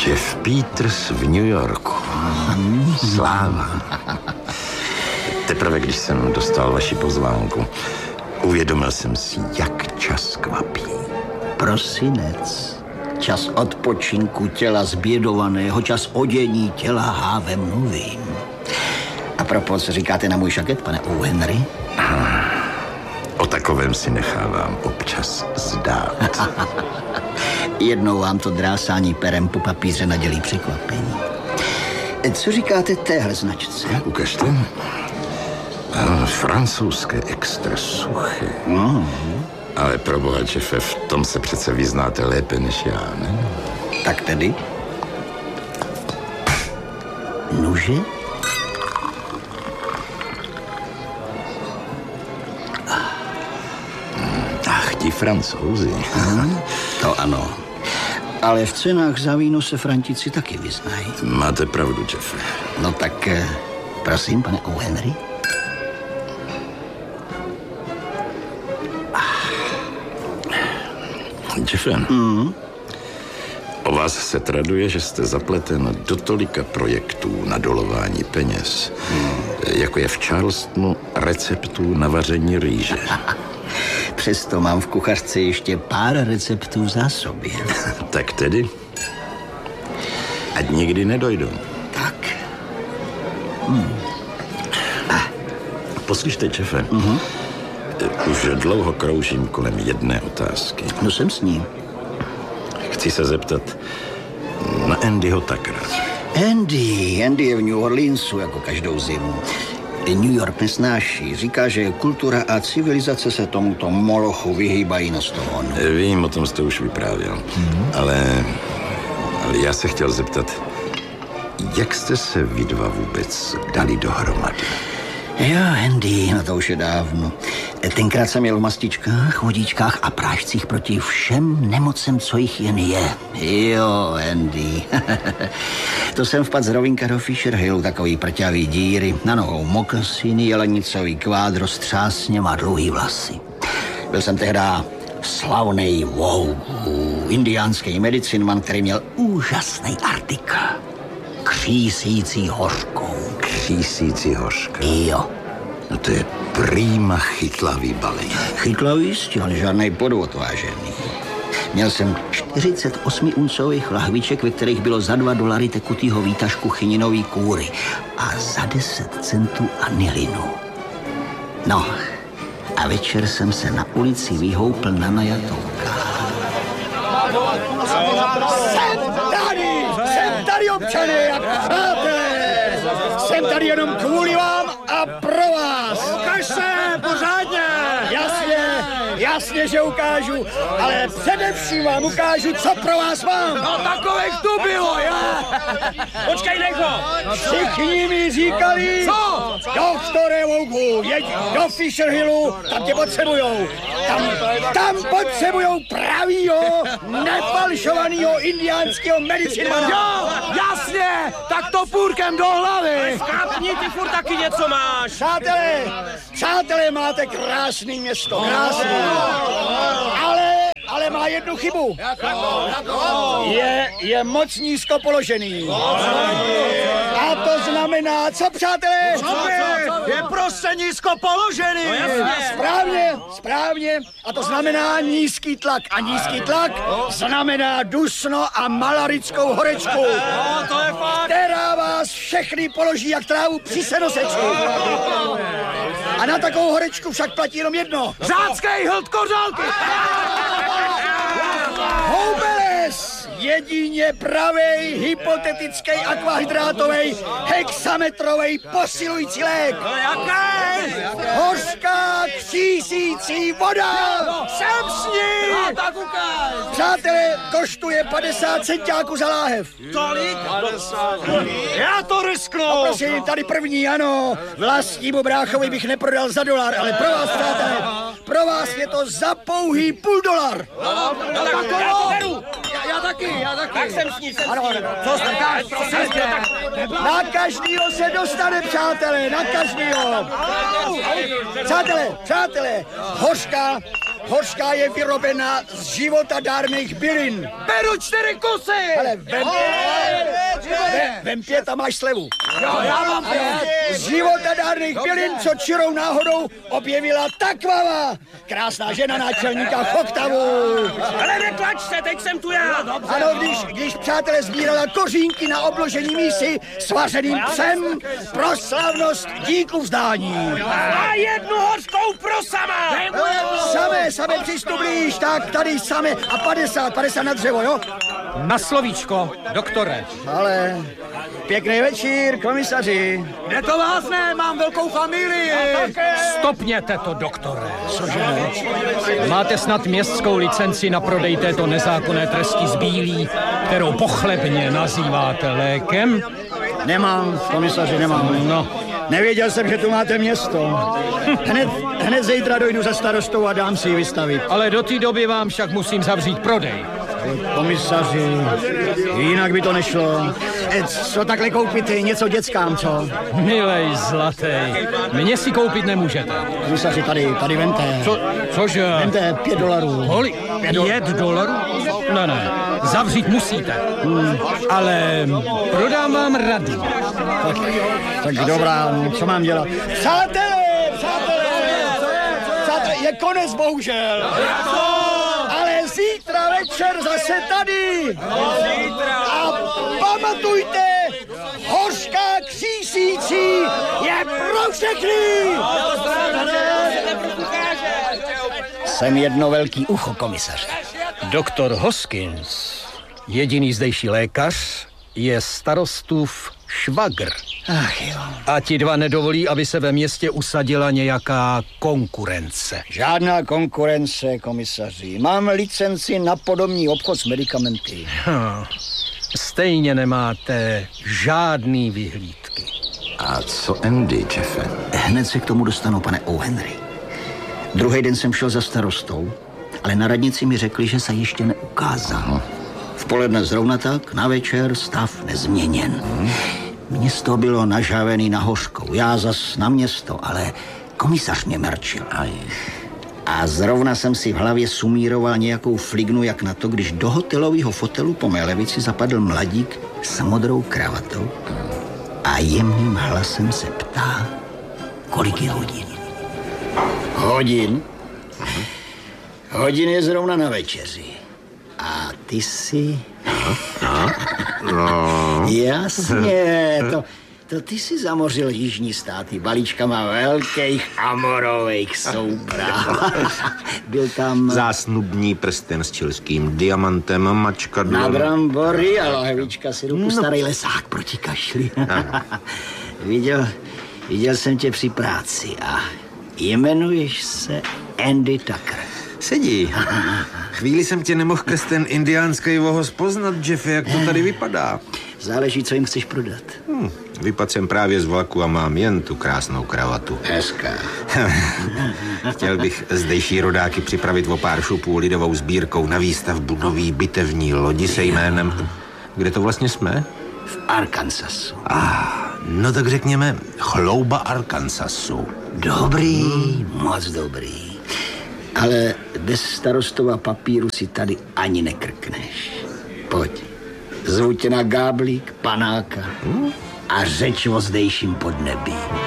Jeff Peters v New Yorku. Sláva. Teprve, když jsem dostal vaši pozvánku, uvědomil jsem si, jak čas kvapí. Prosinec. Čas odpočinku těla zbědovaného, čas odění těla hávem novým. A propos, co říkáte na můj šaket, pane O. Henry? O takovém si nechávám občas zdát. Jednou vám to drásání perem po papíře nadělí překvapení. Co říkáte téhle značce? Ukažte. Francouzské extra suchy. Ale proboha, Jeffe, v tom se přece vyznáte lépe než já, ne? Tak tedy? Nuže? Ach, ti Francouzi. To ano. Ale v cenách za víno se Frantici taky vyznají. Máte pravdu, Jeffe. No tak, prosím, pane O. Henry. Jeffe, o vás se traduje, že jste zapleten do tolika projektů na dolování peněz, jako je v Charlestonu receptů na vaření rýže. Přesto mám v kuchařce ještě pár receptů v zásobě. Tak tedy, ať nikdy nedojdou. Tak. Poslyšte, Jeffe, už dlouho kroužím kolem jedné otázky. No jsem s ním. Chci se zeptat na Andyho Tuckera. Andy je v New Orleansu jako každou zimu. New York nesnáší. Říká, že kultura a civilizace se tomuto molochu vyhýbají na stůl. Vím, o tom jste už vyprávěl. Ale já se chtěl zeptat, jak jste se vy dva vůbec dali dohromady? Jo, Andy, no to už je dávno. Tenkrát jsem měl v mastičkách, vodíčkách a prášcích proti všem nemocem, co jich jen je. Jo, Andy. To jsem vpadl z rovinka do Fisher Hillu, takový prťavý díry, na nohou mokasiny, jelenicový kvádro s třásněm a dlouhý vlasy. Byl jsem tehda slavnej indiánský medicinman, který měl úžasný artikl. Křísící hořkou. Křísící hořka? Jo. No to je prýma chytlavý balení. Chytlavý jistě, ale žádnej podvod, vážený. Měl jsem 48 uncových lahviček, ve kterých bylo za $2 tekutýho výtažku chyninový kůry a za 10 centů anilinu. No, a večer jsem se na ulici vyhoupl na najatou kávu. Jsem tady, občané, jak přátelé! Jsem tady jenom kvůli vám a pro vás! Ukaž se, pořádně! Jasně, že ukážu, ale především vám ukážu, co pro vás mám. No takových tu bylo, já! Počkej, nech ho! Všichni mi říkali, co? Doktore Vougu, jeď do Fisher Hillu, tam tě potřebujou. Tam potřebujou pravýho, nefalšovanýho indiánského medicinmana. Jo, jasně, tak to půrkem do hlavy. Skápni, ty furt taky něco máš. Přátelé, máte krásný město, krásný. Ale má jednu chybu. Je moc nízko položený. A to znamená, co, přátelé? Je prostě nízko položený. Správně. A to znamená nízký tlak. A nízký tlak znamená dusno a malarickou horečku. To je fakt. Která vás všechny položí jak trávu při senoseči. A na takovou horečku však platí jenom jedno. Řádskej hlt kořálky. Houbeles! Jedině pravej, hypotetický akvahydrátovej, hexametrovej posilující lék. Jaký? Hořká křísící voda! Jsem s ní! No tak ukáž! Přátelé, koštuje 50 centiáků za láhev. Tolik? Já to risknu! No prosím, tady první, ano. Vlastnímu bráchovi bych neprodal za $1, ale pro vás, přátelé, pro vás je to za pouhý $0,5. No tak já to beru! Já taky. Tak jsem s ní, Ano. Co strkáš, prosím tě? Na každýho se dostane, přátelé, na každýho. Přátelé, hořká hořká je vyrobena z životadárných bylin. Beru 4 kusy! Ale vem 5 a máš slevu. Jo, já mám 5. Z životadárných bylin, co čirou náhodou objevila Takvava. Krásná žena náčelníka Choktavu. Ale netlač se, teď jsem tu já. Ano, když přátelé sbírala kořínky na obložení mísy s vařeným psem pro slavnost díku vzdání. A 1 hořkou pro sama! Samé přistup blíž, tak tady samé a 50 na dřevo, jo? Na slovíčko, doktore. Ale pěkný večír, komisaři. Je to vás ne, mám velkou familii. Stopněte to, doktore. Cože? Máte snad městskou licenci na prodej této nezákonné tresti z bílí, kterou pochlebně nazýváte lékem? Nemám, komisaři, nemám. No. Nevěděl jsem, že tu máte město. Hned zítra dojdu za starostou a dám si ji vystavit. Ale do té doby vám však musím zavřít prodej. Komisaři, jinak by to nešlo. Co takhle koupit, něco dětskám, co? Milej zlatej, mě si koupit nemůžete. Komisaři, tady vemte. Cože? Vemte $5. Holi, $5? Ne, zavřít musíte. Ale prodám vám rady. Tak dobrá, co mám dělat? Přátelé, je konec, bohužel. Ale zítra večer zase tady. A pamatujte, hořká křísící je pro všechny. Jsem jedno velký ucho, komisař. Doktor Hoskins, jediný zdejší lékař, je starostův švagr. Ach jo. A ti dva nedovolí, aby se ve městě usadila nějaká konkurence. Žádná konkurence, komisaři. Mám licenci na podomní obchod s medikamenty. Stejně nemáte žádný vyhlídky. A co Andy, Jeffe? Hned se k tomu dostanu, pane O'Henry. Druhý den jsem šel za starostou, ale na radnici mi řekli, že se ještě neukázal. V poledne zrovna tak, na večer stav nezměněn. Město bylo nažavený na hořkou, já zas na město, ale komisař mě mrčil. A zrovna jsem si v hlavě sumíroval nějakou flignu, jak na to, když do hotelového fotelu po mé levici zapadl mladík s modrou kravatou a jemným hlasem se ptá, kolik je hodin. Hodin? Hodin je zrovna na večeři. A ty jsi... Jasně, to ty si zamořil jižní státy balíčkama velkých amorových souprav. Byl tam... Zásnubní prsten s čilským diamantem, mačka... Na brambory a lahvička sirupu, Starý lesák proti kašli. Viděl jsem tě při práci a jmenuješ se Andy Tucker. Sedí. Chvíli jsem tě nemohl krz ten indiánský vohoz poznat, Jeffe, jak to tady vypadá. Záleží, co jim chceš prodat. Vypadl jsem právě z vlaku a mám jen tu krásnou kravatu. Hezká. Chtěl bych zdejší rodáky připravit o pár šupů lidovou sbírkou na výstavbu nový bitevní lodi se jménem... Kde to vlastně jsme? V Arkansasu. No tak řekněme chlouba Arkansasu. Dobrý, moc dobrý. Ale bez starostova papíru si tady ani nekrkneš. Pojď, zvu tě na gáblík, panáka a řeč o zdejším podnebí.